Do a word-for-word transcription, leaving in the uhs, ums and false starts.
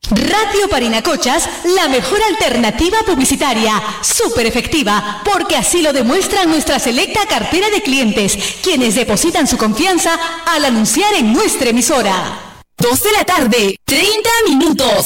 Radio Parinacochas, la mejor alternativa publicitaria, súper efectiva, porque así lo demuestra nuestra selecta cartera de clientes, quienes depositan su confianza al anunciar en nuestra emisora. Dos de la tarde, treinta minutos.